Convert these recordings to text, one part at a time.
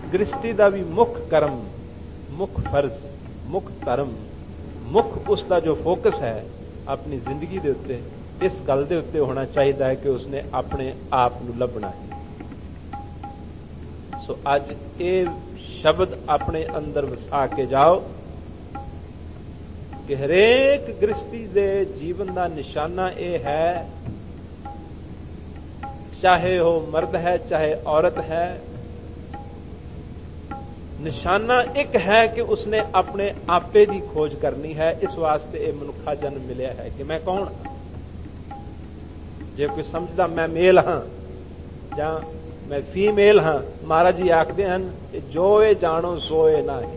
गृहस्थी का भी मुख कर्म, मुख फर्ज, मुख धर्म, मुख उसका जो फोकस है अपनी जिंदगी के उत्ते इस गल के उत्ते होना चाहिए है कि उसने अपने आप को लभना है। सो अज ये शब्द अपने अंदर वसा के जाओ कि हरेक गृहस्थी के जीवन का निशाना यह है, चाहे हो मर्द है चाहे औरत है, निशाना एक है कि उसने अपने आपे की खोज करनी है। इस वास्ते ये मनुखा जन्म मिलिया है कि मैं कौन हाँ। जे कोई समझदा मैं मेल हाँ या मैं फीमेल हाँ, महाराज जी आखते हैं जो ये जानो सो ये ना है।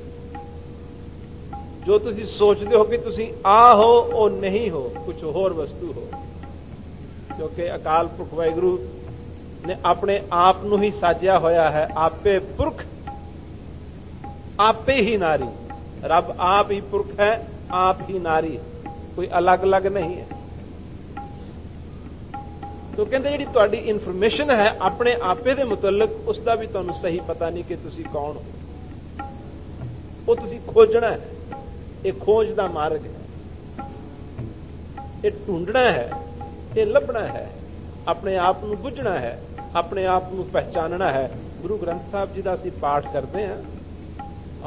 जो तुसी सोचते हो कि तुसी आ हो वो नहीं हो, कुछ होर वस्तु हो। क्योंकि अकाल पुरख वाहिगुरु ने अपने आप नू ही साजिया होया है, आपे पुरख आपे ही नारी। रब आप ही पुरख है, आप ही नारी, कोई अलग अलग नहीं है। तो कहते जी तुहाडी इन्फॉर्मेशन है अपने आपे दे मुतलक, उसका भी तुहानू सही पता नहीं कि तुसी कौन हो। वो तुसी खोजना है, ये खोज का मार्ग है, ये ढूंढना है, ये लभना है, अपने आप को बुझना है, अपने आप को पहचानना है। गुरु ग्रंथ साहब जी का असीं पाठ करते हैं,